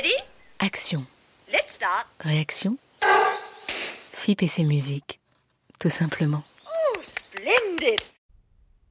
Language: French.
Ready? Action. Let's start. Réaction. FIP et ses musiques. Tout simplement. Oh, splendid.